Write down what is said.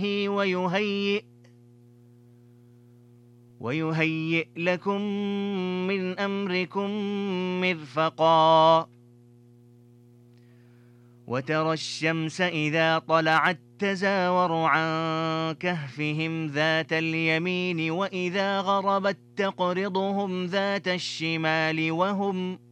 ويهيئ لكم من أمركم مرفقا. وترى الشمس إذا طلعت تزاور عن كهفهم ذات اليمين وإذا غربت تقرضهم ذات الشمال